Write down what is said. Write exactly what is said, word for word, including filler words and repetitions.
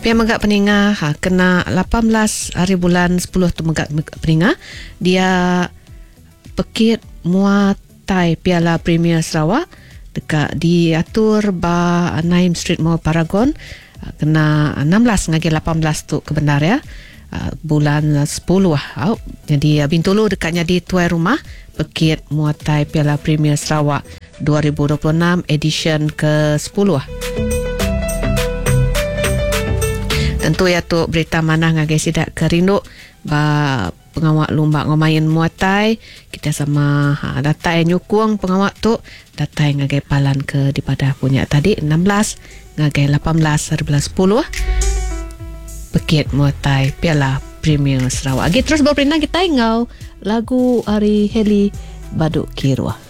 Pihak megak peninga ha, kena lapan belas hari bulan sepuluh tu megak peninga. Dia pekit muatai Piala Premier Sarawak dekat diatur ba Naim Street Mall Paragon. Kena enam belas ngagi lapan belas tu kebenar ya. Bulan sepuluh lah. Jadi Bintulu dekatnya di tuai rumah pekit muatai Piala Premier Sarawak dua ribu dua puluh enam edition ke sepuluh. Tentu ya tu berita mana ngagai sidak kerindu ba pengawak lumba ngomain muatai kita sama ha, data yang nyukung pengawak tu data yang ngagai palan ke di pada punya tadi enam belas ngagai lapan belas hari bulan sepuluh pekit muatai Piala Premier Sarawak. Lagi terus berperindah kita ingau lagu Ari Heli Baduk Kirwa.